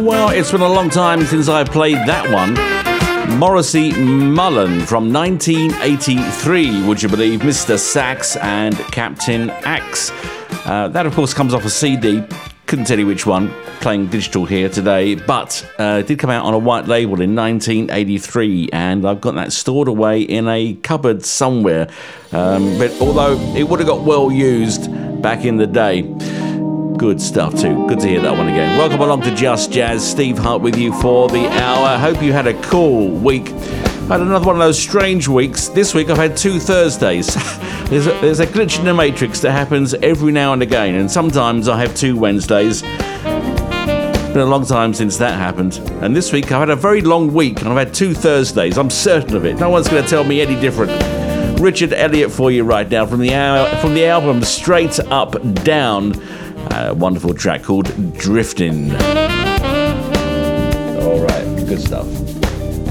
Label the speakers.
Speaker 1: Well, it's been a long time since I played that one. Morrissey Mullen from 1983, would you believe? Mr. Sax and Captain Axe. That, of course, comes off a CD. Couldn't tell you which one, playing digital here today, but it did come out on a white label in 1983, and I've got that stored away in a cupboard somewhere. But although it would have got well used back in the day. Good stuff too. Good to hear that one again. Welcome along to Just Jazz. Steve Hart with you for the hour. Hope you had a cool week. I had another one of those strange weeks. This week I've had 2 Thursdays. There's a glitch in the matrix that happens every now and again, and sometimes I have 2 Wednesdays. It's been a long time since that happened. And this week I've had a very long week and I've had 2 Thursdays. I'm certain of it. No one's going to tell me any different. Richard Elliott for you right now from the album Straight Up Down. A wonderful track called Driftin'. All right, good stuff.